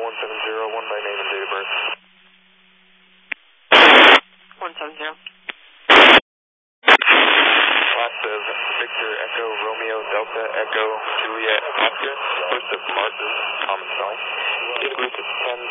170, one by name and date of birth. 170. Last of Victor Echo Romeo Delta Echo Juliet Oscar, Joseph Martin Thomas Song. Date of birth is 10